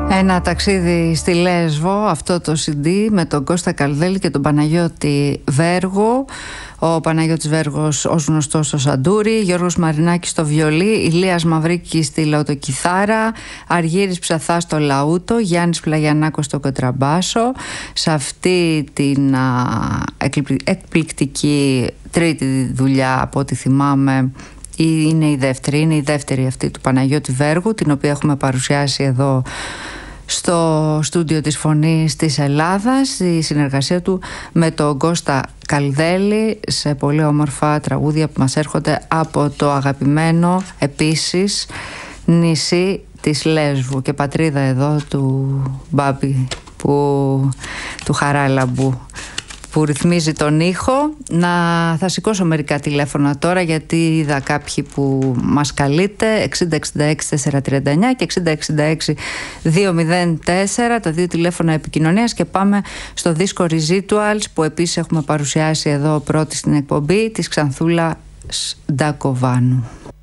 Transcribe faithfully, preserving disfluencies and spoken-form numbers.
Ένα ταξίδι στη Λέσβο, αυτό το σι ντι με τον Κώστα Καλδέλη και τον Παναγιώτη Βέργο. Ο Παναγιώτης Βέργος ως γνωστός στο σαντούρι, Γιώργος Μαρινάκης στο βιολί, Ηλίας Μαυρίκης στη λαοτοκιθάρα, Αργύρης Ψαθάς στο λαούτο, Γιάννης Πλαγιαννάκος στο κοντραμπάσο. Σε αυτή την α, εκπληκτική τρίτη δουλειά, από ό,τι θυμάμαι, είναι η δεύτερη, είναι η δεύτερη αυτή του Παναγιώτη Βέργου, την οποία έχουμε παρουσιάσει εδώ στο στούντιο της Φωνής της Ελλάδας, η συνεργασία του με τον Κώστα Καλδέλη σε πολύ όμορφα τραγούδια που μας έρχονται από το αγαπημένο επίσης νησί της Λέσβου και πατρίδα εδώ του Μπάμπη, που, του Χαράλαμπου, που ρυθμίζει τον ήχο. Να, θα σηκώσω μερικά τηλέφωνα τώρα, γιατί είδα κάποιοι που μας καλείτε, εξήντα εξήντα έξι τετρακόσια τριάντα εννιά και εξήντα εξήντα έξι διακόσια τέσσερα, τα δύο τηλέφωνα επικοινωνίας, και πάμε στο δίσκο Residuals που επίσης έχουμε παρουσιάσει εδώ πρώτη στην εκπομπή, της Ξανθούλας Ντακοβάνου.